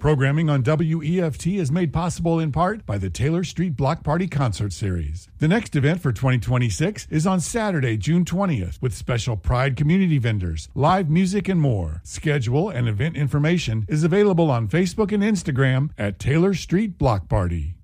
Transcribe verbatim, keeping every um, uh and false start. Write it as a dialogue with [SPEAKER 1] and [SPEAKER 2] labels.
[SPEAKER 1] Programming on W E F T is made possible in part by the Taylor Street Block Party Concert Series. The next event for twenty twenty-six is on Saturday, June twentieth, with special Pride community vendors, live music, and more. Schedule and event information is available on Facebook and Instagram at Taylor Street Block Party.